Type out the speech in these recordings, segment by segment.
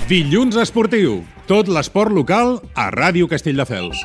Dilluns esportiu. Tot l'esport local a Ràdio Castelldefels.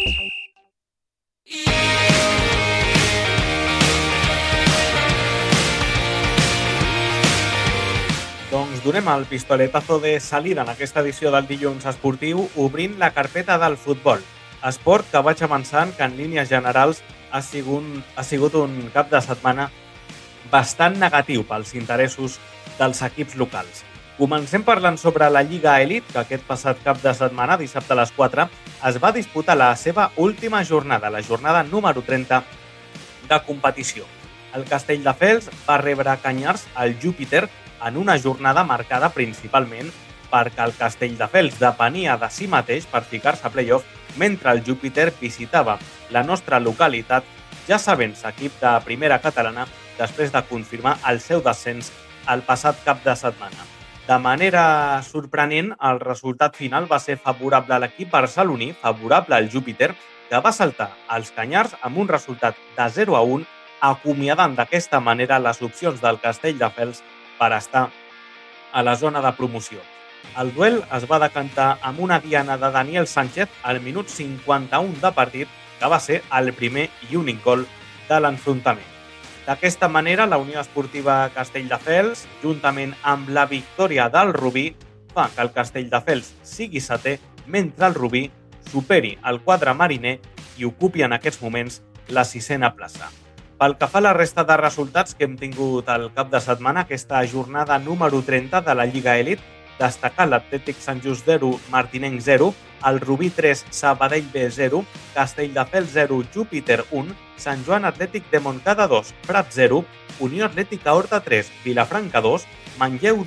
Doncs donem el pistoletazo de salida en aquesta edició del Dilluns esportiu obrint la carpeta del futbol. Esport que vaig avançant que en línies generals ha sigut un cap de setmana bastant negatiu pels interessos dels equips locals. Comencem parlant sobre la Lliga Elite, que aquest passat cap de setmana, dissabte a les 4, es va disputar la seva última jornada, la jornada número 30 de competició. El Castelldefels va rebre a Canyars al Júpiter en una jornada marcada principalment perquè el Castelldefels depenia de si mateix per ficar-se a playoff, mentre el Júpiter visitava la nostra localitat, ja sabent equip de primera catalana, després de confirmar el seu descens el passat cap de setmana. De manera sorprenent, el resultat final va ser favorable a l'equip barceloní, favorable al Júpiter, que va saltar als Canyars amb un resultat de 0-1, acomiadant d'aquesta manera les opcions del Castelldefels per estar a la zona de promoció. El duel es va decantar amb una diana de Daniel Sánchez al minut 51 de partit, que va ser el primer i únic gol de l'enfrontament. D'aquesta manera, la Unió Esportiva Castelldefels, juntament amb la victòria del Rubí, fa que el Castelldefels sigui setè, mentre el Rubí superi el quadre mariner i ocupi en aquests moments la 6a plaça. Pel que fa a la resta de resultats que hem tingut el cap de setmana, aquesta jornada número 30 de la Lliga Elite, destacar l'Atlètic Sant Just 0, Martinenc 0, el Rubí 3, Sabadell B 0, Castelldefels 0, Júpiter 1, Sant Joan Atlètic de Montcada 2, Prat 0, Unió Atlètica Horta 3, Vilafranca 2, Manlleu